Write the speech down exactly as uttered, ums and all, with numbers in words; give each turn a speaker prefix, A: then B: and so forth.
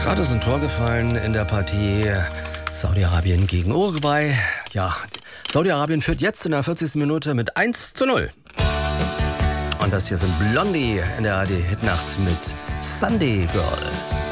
A: Gerade ist ein Tor gefallen in der Partie Saudi-Arabien gegen Uruguay. Ja, Saudi-Arabien führt jetzt in der vierzigsten Minute mit eins zu null. Und das hier sind Blondie in der A R D Hitnacht mit Sunday Girl.